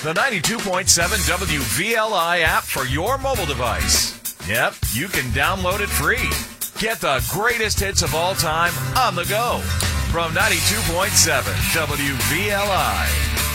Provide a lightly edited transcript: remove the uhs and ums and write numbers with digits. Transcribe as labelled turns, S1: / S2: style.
S1: The 92.7 WVLI app for your mobile device. Yep, you can download it free. Get the greatest hits of all time on the go. From 92.7 WVLI.